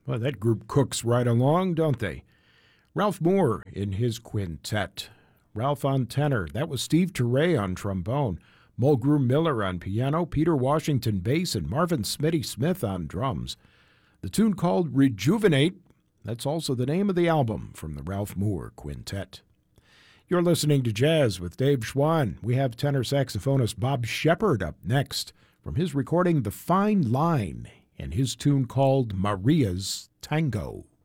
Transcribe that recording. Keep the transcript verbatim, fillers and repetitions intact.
Well, that group cooks right along, don't they? Ralph Moore in his quintet. Ralph on tenor. That was Steve Turre on trombone. Mulgrew Miller on piano, Peter Washington bass, and Marvin Smitty Smith on drums. The tune called Rejuvenate. That's also the name of the album from the Ralph Moore Quintet. You're listening to Jazz with Dave Schwann. We have tenor saxophonist Bob Shepard up next from his recording The Fine Line and his tune called Maria's Tango.